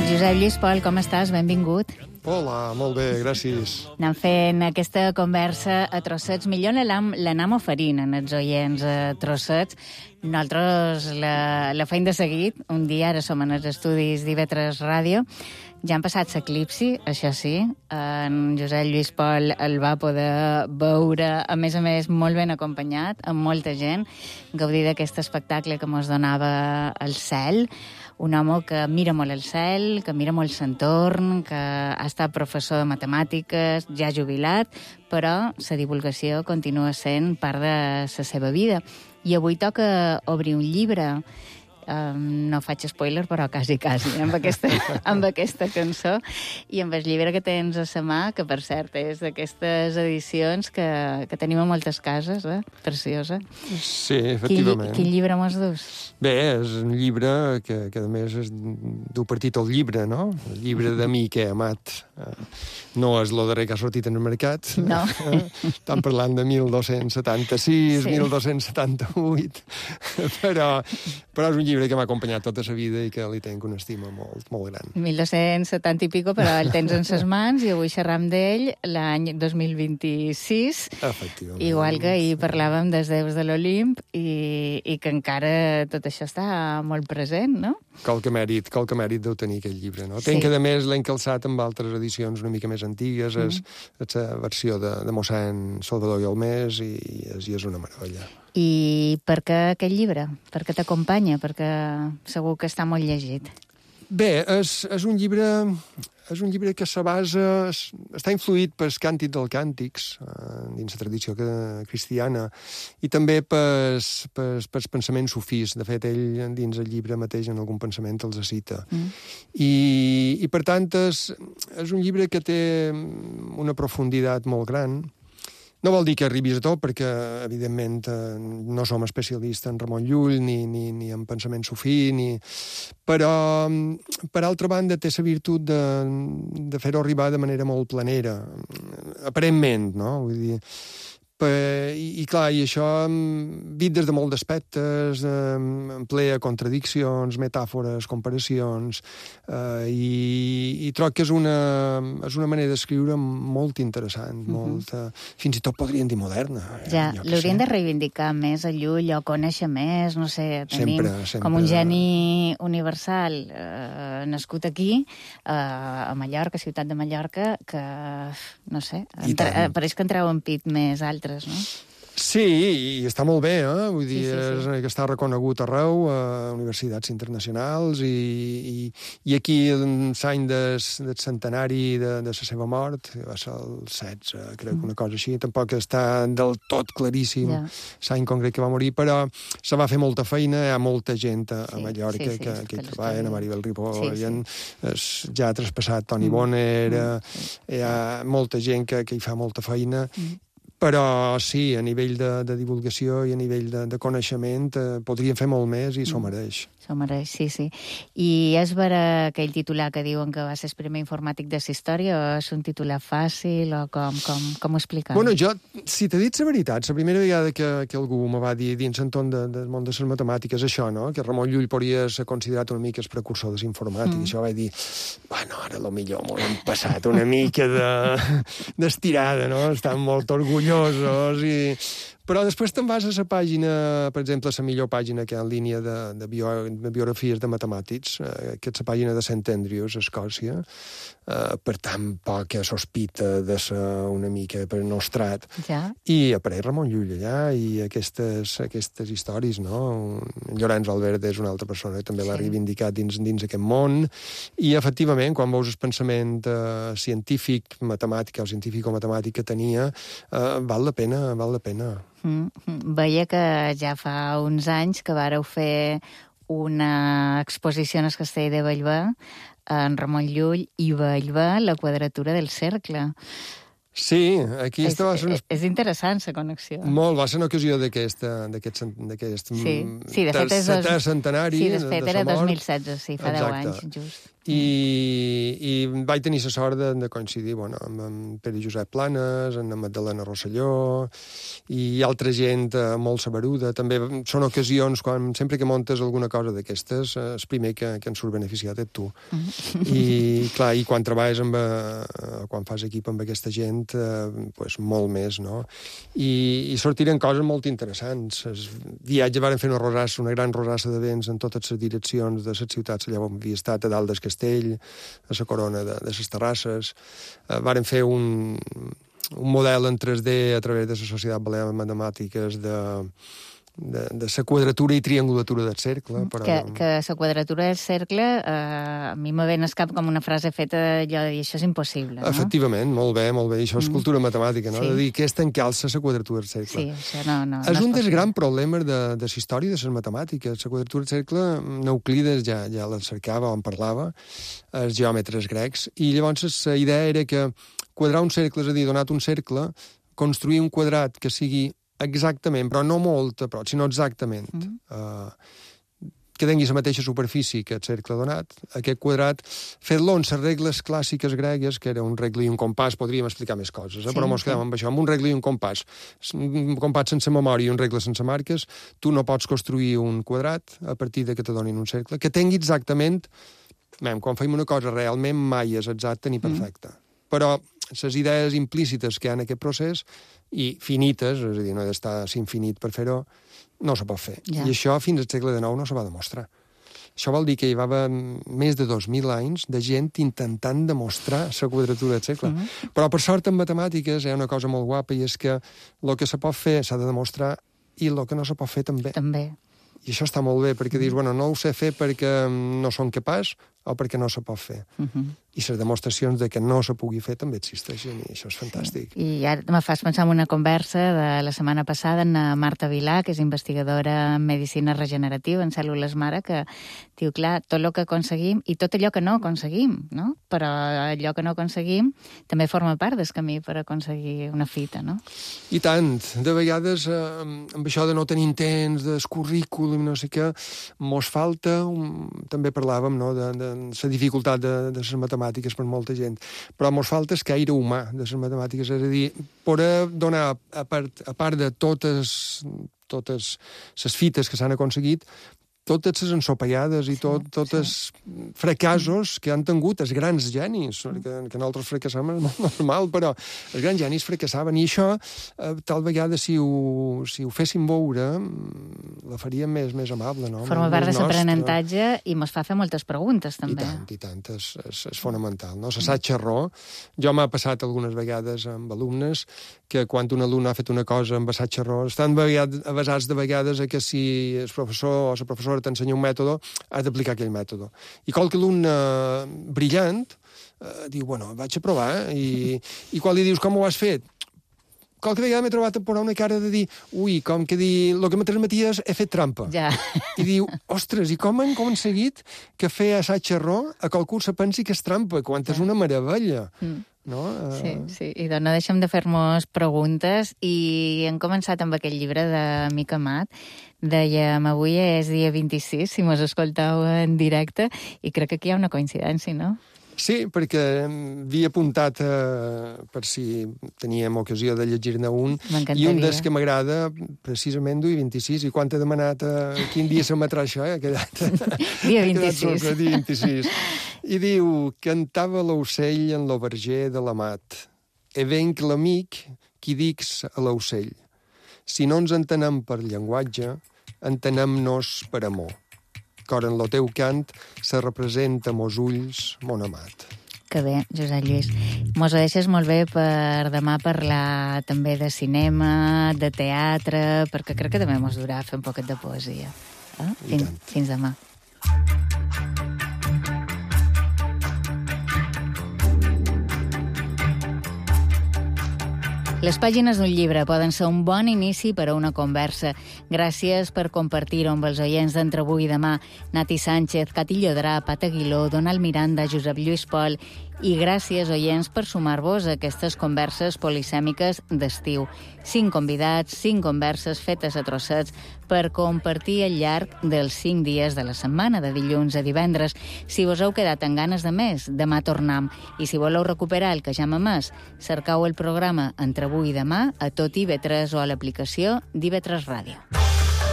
Josep Lluís Pol, com estàs? Benvingut. Hola, molt bé, gràcies. Anem fent aquesta conversa a trossets. Millor l'anem oferint als oients a trossets. Nosaltres la feim de seguit. Un dia, ara som en els estudis d'IV3 Ràdio. Ja han passat l'eclipsi, això sí. En Josep Lluís Pol el va poder veure, a més, molt ben acompanyat, amb molta gent, gaudir d'aquest espectacle que ens donava el cel. Un home que mira molt el cel, que mira molt l'entorn, que ha estat professor de matemàtiques, ja jubilat, però la divulgació continua sent part de la seva vida. I avui toca obrir un llibre. No faig spoiler, però quasi, amb aquesta cançó. I amb el llibre que tens a la mà, que per cert és d'aquestes edicions que tenim a moltes cases, preciosa. Sí, efectivament. Quin llibre mos dus? Bé, és un llibre que a més du per títol llibre, no? El llibre de mi que he amat. No és el darrer que ha sortit en el mercat. No. Estan parlant de 1276, sí. 1278, però és un llibre que m'ha acompanyat tota la vida i que li tenc una estima molt, molt gran. 1270 i pico, però el tens en ses mans i avui xerram d'ell l'any 2026. Efectivament. Igual que ahir parlàvem dels déus de l'Olimp i que encara tot això està molt present, no? Qualque mèrit deu tenir aquest llibre, no? Sí. Tenc que, a més, l'he encalçat amb altres edicions una mica més antigues, és la versió de mossèn Salvador Guilmés i és una meravella. I per què aquest llibre? Per què t'acompanya? Perquè segur que està molt llegit. Bé, és un llibre que se basa... Està influït pels càntics dels càntics, dins la tradició cristiana, i també pels pensaments sufís. De fet, ell, dins el llibre mateix, en algun pensament els cita. I per tant, és un llibre que té una profunditat molt gran. No vol dir que arribis a tot, perquè, evidentment, no som especialistes en Ramon Llull ni en pensament sufí, però, per altra banda, té la virtut de fer-ho arribar de manera molt planera, aparentment, no? Vull dir... I clar, i això dit des de molts aspectes, emplea contradiccions, metàfores, comparacions, i troc que és una manera d'escriure molt interessant, fins i tot podríem dir moderna. Ja, l'haurien de reivindicar més a Llull o conèixer més, no sé, tenim sempre. Com un geni universal nascut aquí, a Mallorca, ciutat de Mallorca, que, no sé, pareix que en treuen pit més alt, no? Sí, i està molt bé, Vull dir, sí. Que està reconegut arreu, a universitats internacionals, i aquí l'any del centenari de la seva mort, que va ser el 16, crec, una cosa així, tampoc està del tot claríssim l'any concret que va morir, però se va fer molta feina, hi ha molta gent a Mallorca que hi treballa, a Maribel Ribó, ja ha traspassat Toni Bonner, hi ha molta gent que hi fa molta feina, però sí, a nivell de divulgació i a nivell de coneixement podríem fer molt més i s'ho mereix. S'ho mereix, sí. I és vera aquell titular que diuen que va ser el primer informàtic de la història, o és un titular fàcil, o com ho explicar? Bueno, jo, si t'he dit la veritat, la primera vegada que algú me va dir dins l'entorn del món de les matemàtiques això, no? Que Ramon Llull podria ser considerat una mica el precursor de l'informàtic, això vaig dir, bueno, ara potser m'ho hem passat una mica d'estirada, no? Estan molt orgullosos Però després te'n vas a la pàgina, per exemple, la millor pàgina que hi ha en línia de biografies de matemàtics, que és la pàgina de St. Andrews, a Escòcia, per tant, poca sospita de ser una mica per nostrat. I apareix Ramon Llull allà, i aquestes històries, no? Llorenç Valverde és una altra persona que també l'ha reivindicat dins aquest món, i efectivament, quan veus el pensament científic, matemàtic o científico-matemàtic que tenia, val la pena. Veia que ja fa uns anys que vàreu fer una exposició en el Castell de Bellver, en Ramon Llull i Bellver, la quadratura del cercle. Sí, aquí va ser... És interessant, la connexió. Molt, va ser una ocasió d'aquest de fet, centenari. Sí, de fet era 2016, sí, fa 10 anys, just. I vaig tenir la sort de coincidir amb en Pere Josep Planes, en Magdalena Rosselló i altra gent molt saberuda. També són ocasions, sempre que montes alguna cosa d'aquestes, el primer que en surt beneficiat és tu. I, clar, i quan treballes quan fas equip amb aquesta gent, molt més, no? I sortiren coses molt interessants. El viatge varen fer una gran rosassa de vents en totes les direccions de les ciutats allà on havia estat, a dalt del castell, a la corona de les terrasses. Varen fer un model en 3D a través de la Societat Balear de Matemàtiques de la quadratura i triangulatura del cercle. Que la quadratura del cercle a mi me ven al cap com una frase feta allò de dir això és impossible, no? Efectivament, molt bé, això és cultura matemàtica, no? De dir que és tancar-se la quadratura del cercle. Sí, això no és un dels grans problemes de la història de les matemàtiques. La quadratura del cercle, Euclides ja la cercava o en parlava, els geòmetres grecs, i llavors la idea era que quadrar un cercle, és a dir, donat un cercle, construir un quadrat que sigui exactament, però no molt a prop, sinó exactament, que tingui la mateixa superfície que el cercle donat, aquest quadrat, fet-lo en les regles clàssiques gregues, que era un regle i un compàs, podríem explicar més coses, però mos quedem amb això, amb un regle i un compàs sense memòria i un regle sense marques, tu no pots construir un quadrat a partir de que te donin un cercle, que tingui exactament, quan fem una cosa realment mai és exacta ni perfecta, però les idees implícites que hi ha en aquest procés i finites, és a dir, no ha d'estar infinit per fer-ho, no se pot fer. I això fins al segle XIX no se va demostrar. Això vol dir que hi va haver més de 2.000 anys de gent intentant demostrar la quadratura del cercle. Però, per sort, en matemàtiques hi ha una cosa molt guapa i és que el que se pot fer s'ha de demostrar i el que no se pot fer també. I això està molt bé, perquè dius, no ho sé fer perquè no som capaç o perquè no se pot fer. I les demostracions de que no se pugui fer també existeixen, i això és fantàstic. I ara me fas pensar en una conversa de la setmana passada amb Marta Vilà, que és investigadora en medicina regenerativa, en cèl·lules mare, que diu, clar, tot el que aconseguim i tot allò que no aconseguim, no? Però allò que no aconseguim també forma part del camí per aconseguir una fita, no? I tant. De vegades, amb això de no tenir temps, del currículum, no sé què, mos falta, també parlàvem, no?, de la dificultat de les matemàtiques per molta gent, però mos falta el caire humà de les matemàtiques, és a dir, poder donar, a part de totes les fites que s'han aconseguit, totes les ensopegades i tots els fracassos que han tingut els grans genis, que nosaltres fracassam és molt normal, però els grans genis fracassaven, i això, tal vegada, si ho féssim veure, la faríem més amable, no? Forma part de l'aprenentatge i mos fa fer moltes preguntes, també. I tant, és fonamental, no? L'assaig error. Jo m'ha passat algunes vegades amb alumnes que quan un alumne ha fet una cosa amb assaig error, estan avasats de vegades a que si el professor o la professora t'ensenya un mètode, has d'aplicar aquell mètode. I qualque alumne brillant diu, vaig a provar, i quan li dius com ho has fet, qualque vegada m'he trobat a posar una cara de dir, com que dir, el que me transmeties he fet trampa. Ja. I diu, ostres, i com han aconseguit que fer assaig-error a qualcú se pensi que és trampa, quan és una meravella. No? Sí, i doncs no deixem de fer-nos preguntes, i hem començat amb aquell llibre de Mica Amat. Dèiem, avui és dia 26, si mos escoltau en directe, i crec que aquí hi ha una coincidència, no? Sí, perquè havia apuntat per si teníem ocasió de llegir-ne un, i un dels que m'agrada, precisament, duia 26, i quan t'he demanat quin dia s'emetrà això, Dia 26. Dia 26. I diu, cantava l'ocell en lo verger de l'amat, e venc l'amic qui dics a l'ocell. Si no ens entenem per llenguatge, entenem-nos per amor. Cor en lo teu cant se representa mos ulls, mon amat. Que bé, Josep Lluís. Mos ho deixes molt bé per demà parlar també de cinema, de teatre, perquè crec que també mos durà fer un poquet de poesia. Fins demà. Les pàgines d'un llibre poden ser un bon inici per a una conversa. Gràcies per compartir-ho amb els oients d'Entre avui i demà. Nati Sánchez, Cati Llodrà, Pat Aguiló, Donald Miranda, Josep Lluís Pol. I gràcies, oients, per sumar-vos a aquestes converses polisèmiques d'estiu. 5 convidats, 5 converses fetes a trossets per compartir al llarg dels 5 dies de la setmana, de dilluns a divendres. Si vos heu quedat amb ganes de més, demà tornam. I si voleu recuperar el que ja hem emès, cercau el programa Entre avui i demà a tot IB3 o a l'aplicació d'IB3 Ràdio.